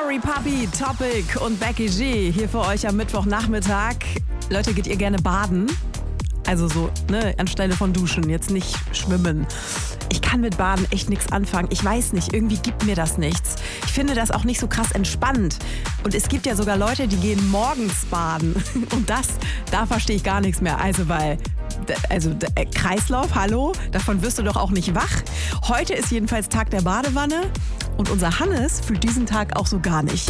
Sorry Papi, Topic und Becky G hier für euch am Mittwochnachmittag. Leute, geht ihr gerne baden? Also so, anstelle von duschen, jetzt nicht schwimmen. Ich kann mit Baden echt nichts anfangen. Ich weiß nicht, irgendwie gibt mir das nichts. Ich finde das auch nicht so krass entspannt. Und es gibt ja sogar Leute, die gehen morgens baden. Und da verstehe ich gar nichts mehr. Kreislauf, hallo? Davon wirst du doch auch nicht wach. Heute ist jedenfalls Tag der Badewanne. Und unser Hannes fühlt diesen Tag auch so gar nicht.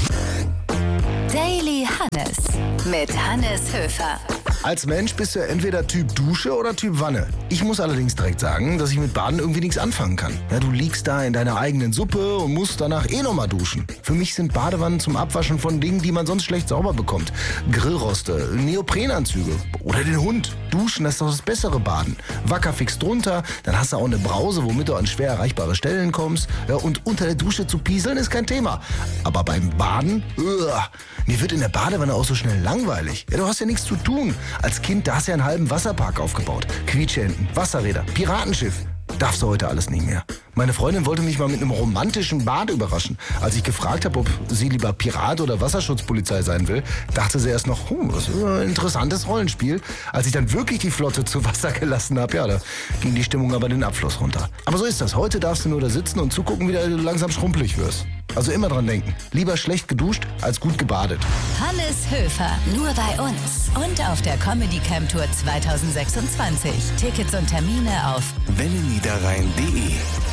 Daily Hannes mit Hannes Höfer. Als Mensch bist du ja entweder Typ Dusche oder Typ Wanne. Ich muss allerdings direkt sagen, dass ich mit Baden irgendwie nichts anfangen kann. Ja, du liegst da in deiner eigenen Suppe und musst danach nochmal duschen. Für mich sind Badewannen zum Abwaschen von Dingen, die man sonst schlecht sauber bekommt. Grillroste, Neoprenanzüge oder den Hund. Duschen, das ist doch das bessere Baden. Wackerfix drunter, dann hast du auch eine Brause, womit du an schwer erreichbare Stellen kommst. Ja, und unter der Dusche zu pieseln ist kein Thema. Aber beim Baden, mir wird in der Badewanne auch so schnell langweilig. Ja, du hast ja nichts zu tun. Als Kind, da hast du ja einen halben Wasserpark aufgebaut. Quietscheenten, Wasserräder, Piratenschiff. Darfst du heute alles nicht mehr. Meine Freundin wollte mich mal mit einem romantischen Bad überraschen. Als ich gefragt habe, ob sie lieber Pirat oder Wasserschutzpolizei sein will, dachte sie erst noch, das ist ein interessantes Rollenspiel. Als ich dann wirklich die Flotte zu Wasser gelassen habe, da ging die Stimmung aber den Abfluss runter. Aber so ist das. Heute darfst du nur da sitzen und zugucken, wie du langsam schrumpelig wirst. Also immer dran denken. Lieber schlecht geduscht als gut gebadet. Hannes Höfer, nur bei uns. Und auf der Comedy Camp Tour 2026. Tickets und Termine auf welleniederrhein.de